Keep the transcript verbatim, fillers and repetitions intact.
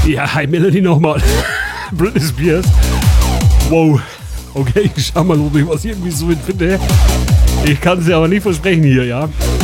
Ja, hi Melanie nochmal. Britney Spears. Wow. Okay, ich schau mal, ob ich was irgendwie so finde. Ich kann es ja aber nicht versprechen hier, ja.